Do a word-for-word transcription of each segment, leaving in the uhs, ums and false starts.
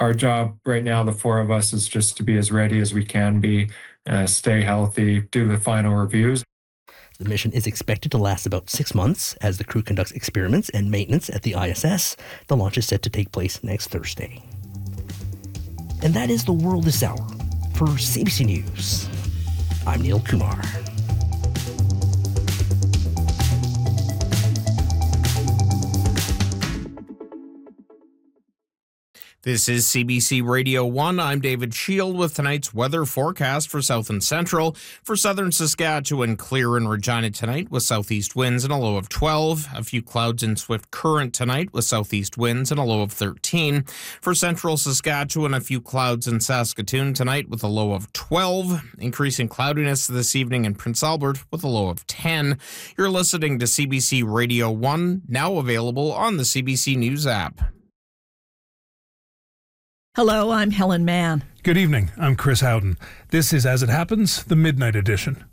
Our job right now, the four of us, is just to be as ready as we can be, uh, stay healthy, do the final reviews. The mission is expected to last about six months as the crew conducts experiments and maintenance at the I S S. The launch is set to take place next Thursday. And that is the world this hour. For C B C News, I'm Neil Kumar. This is C B C Radio one. I'm David Shield with tonight's weather forecast for South and Central. For southern Saskatchewan, clear in Regina tonight with southeast winds and a low of twelve. A few clouds in Swift Current tonight with southeast winds and a low of thirteen. For central Saskatchewan, a few clouds in Saskatoon tonight with a low of twelve. Increasing cloudiness this evening in Prince Albert with a low of ten. You're listening to C B C Radio one, now available on the C B C News app. Hello, I'm Helen Mann. Good evening, I'm Chris Howden. This is As It Happens, the Midnight Edition.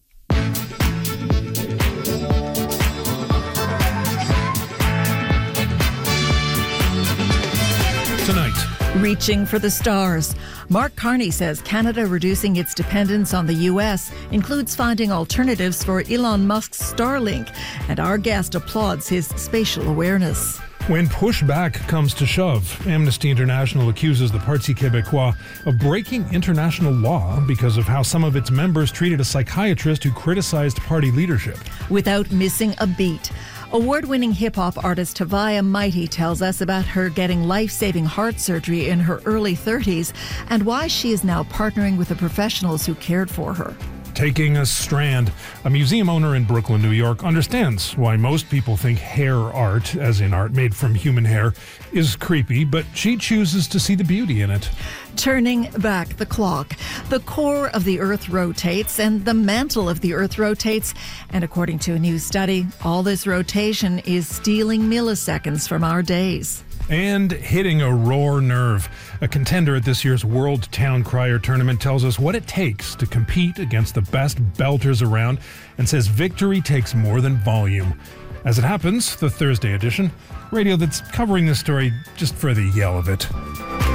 Tonight. Reaching for the stars. Mark Carney says Canada reducing its dependence on the U S includes finding alternatives for Elon Musk's Starlink, and our guest applauds his spatial awareness. When pushback comes to shove, Amnesty International accuses the Parti Québécois of breaking international law because of how some of its members treated a psychiatrist who criticized party leadership. Without missing a beat, award-winning hip-hop artist Tavia Mighty tells us about her getting life-saving heart surgery in her early thirties and why she is now partnering with the professionals who cared for her. Taking a strand, a museum owner in Brooklyn, New York, understands why most people think hair art, as in art made from human hair, is creepy, but she chooses to see the beauty in it. Turning back the clock. The core of the Earth rotates and the mantle of the Earth rotates. And according to a new study, all this rotation is stealing milliseconds from our days. And hitting a raw nerve. A contender at this year's World Town Crier Tournament tells us what it takes to compete against the best belters around and says victory takes more than volume. As It Happens, the Thursday edition, radio that's covering this story just for the yell of it.